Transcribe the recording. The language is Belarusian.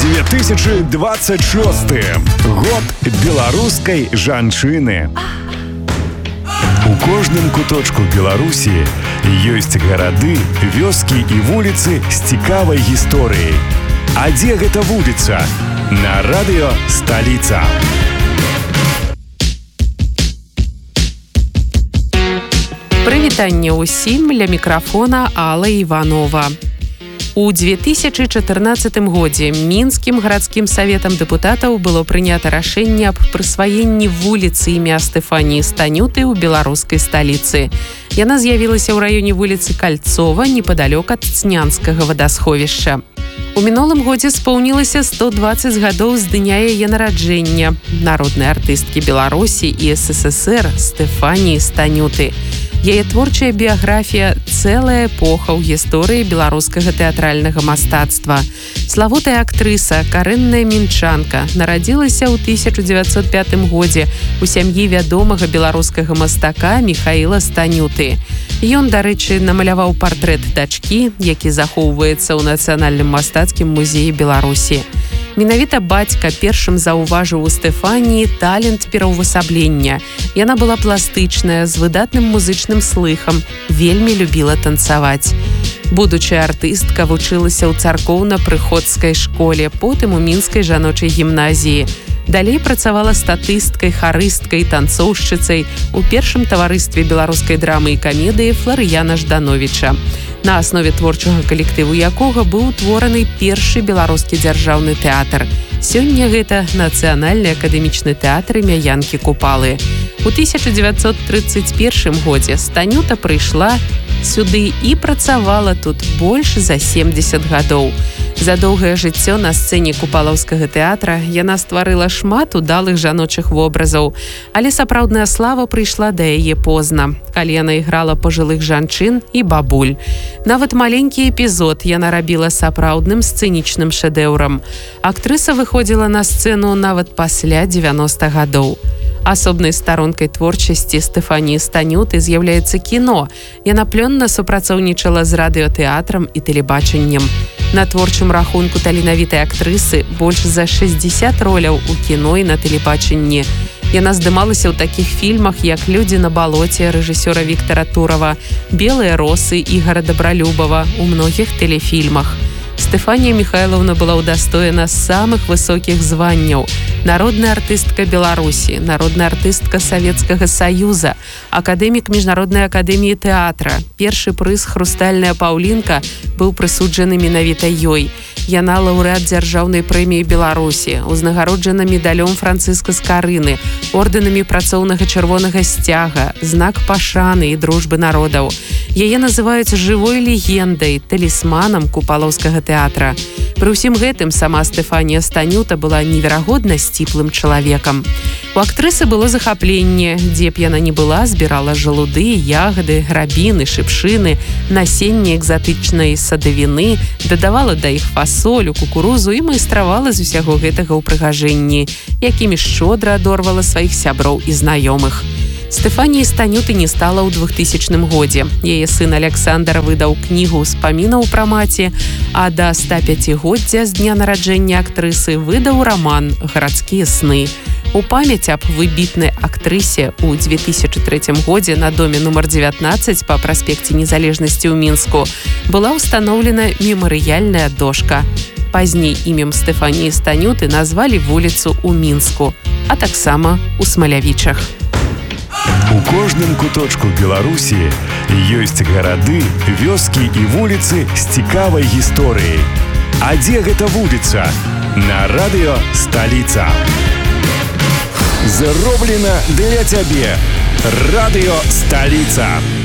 2026 год беларускай жанчыны. У кожным куточку Беларусі ёсць гарады, вёскі і вуліцы з цікавай гісторыяй. А дзе гэта вуліца? На радыё «Сталіца». Прывітанне ўсім, ля мікрафона Алла Іванова. У 2014 годзе Мінскім гарадскім саветам дэпутатаў было прынята рашэнне аб прысваенні вуліцы імя Стэфаніі Станюты ў беларускай сталіцы. Яна з'явілася ў раёне вуліцы Кальцова, непадалёк ад Цнянскага вадасховішча. У мінулым годзе споўнілася 120 гадоў з дня яе нараджэння народнай артысткі Беларусі і СССР Стэфаніі Станюты. Яе творчая біяграфія – цэлая эпоха ў гісторыі беларускага тэатральнага мастацтва. Славутая актрыса, карэнная мінчанка, нарадзілася ў 1905 годзе у сям'і вядомага беларускага мастака Міхаіла Станюты. Ён, дарэчы, намаляваў партрэт дачкі, які захоўваецца ў Нацыянальным мастацкім музеі Беларусі. Менавіта бацька першым заўважыў у Стэфаніі талент пераўвасаблення. Яна была пластычная, з выдатным музычным слыхам, вельмі любіла танцаваць. Будучая артыстка вучылася ў царкоўна-прыходскай школе, потым у мінскай жаночай гімназіі. Далей працавала статысткай, харысткай, танцоўшчыцай у першым таварыстве беларускай драмы і камедыі Фларыяна Ждановіча, на аснове творчага калектыву якога быў утвораны першы беларускі дзяржаўны тэатр. Сёння гэта Нацыянальны акадэмічны тэатр імя Янкі Купалы. У 1931 годзе Станюта прыйшла сюды і працавала тут больш за 70 гадоў. За доўгае жыццё на сцэне купалаўскага тэатра яна стварыла шмат удалых жаночых вобразаў, але сапраўдная слава прыйшла да яе позна, калі яна іграла пажылых жанчын і бабуль. Нават маленькі эпізод яна рабіла сапраўдным сцэнічным шэдэўрам. Актрыса выходзіла на сцэну нават пасля 90 гадоў. Асобнай старонкай творчасці Стэфаніі Станюты з'яўляецца кіно. Яна плённа супрацоўнічала з радыётэатрам і тэлебачаннем. На творчым рахунку таленавітай актрысы больш за 60 роляў у кіно і на тэлебачанні. Яна здымалася ў такіх фільмах, як «Людзі на балоце» рэжысёра Віктара Турава, «Белыя росы» Ігара Дабралюбава, у многіх тэлефільмах. Стэфанія Міхайлаўна была ўдастоена самых высокіх званняў: народная артыстка Беларусі, народная артыстка Савецкага Саюза, акадэмік Міжнароднай акадэміі тэатра. Першы прыз «Хрустальная паўлінка» быў прысуджаны менавіта ёй. Яна лаўрэат дзяржаўнай прэміі Беларусі, узнагароджана медалём Францыска Скарыны, ордэнамі працоўнага чырвонага сцяга, знак пашаны і дружбы народаў. Яе называюць жывой легендай, талісманам купалаўскага тэатра. Пры ўсім гэтым сама Стэфанія Станюта была неверагодна сціплым чалавекам. У актрысы было захапленне, дзе б яна не была, збірала жалуды, ягады, грабіны, шыпшыны, насенне экзатычнай садавіны, дадавала да іх фасолю, кукурузу і майстравала з усяго гэтага ўпрыгажэнні, якімі шчодра адорвала сваіх сяброў і знаёмых. Стэфаніі Станюты не стала ў 2000 годзе. Яе сын Аляксандр выдаў кнігу ўспамінаў пра маці, а да 105-годдзя з дня нараджэння актрысы выдаў раман «Гарадскія сны». У памяць аб выбітнай актрысе ў 2003 годзе на доме нумар 19 па праспекце Незалежнасці ў Мінску была ўстаноўлена мемарыяльная дошка. Пазней імем Стэфаніі Станюты назвалі вуліцу ў Мінску, а таксама ў Смалявічах. У кожным куточку Беларусі ёсць гарады, вёскі і вуліцы з цікавай гісторыяй. А дзе гэта вуліца? На радыё «Сталіца». Зроблена для цябе. Радыё «Сталіца».